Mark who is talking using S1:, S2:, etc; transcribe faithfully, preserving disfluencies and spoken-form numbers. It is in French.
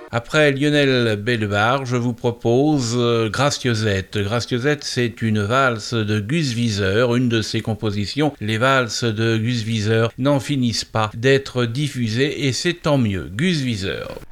S1: Après Lionel Bellemare, je vous propose euh, Graciosette. Graciosette, c'est une valse de Gus Viseur, une de ses compositions. Les valses de Gus Viseur n'en finissent pas d'être diffusées et c'est tant mieux. Gus Viseur.